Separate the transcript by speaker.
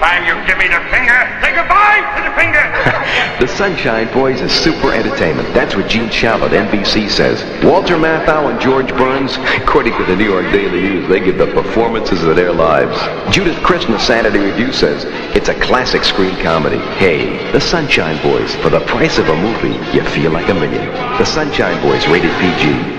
Speaker 1: time you give me the finger, say goodbye to the finger.
Speaker 2: The Sunshine Boys is super entertainment. That's what Gene Shalit, NBC, says. Walter Matthau and George Burns, according to the New York Daily News, they give the performances of their lives. Judith Krishna, Saturday Review, says it's a classic screen comedy. Hey, The Sunshine Boys. For the price of a movie, you feel like a million. The Sunshine Boys, rated PG.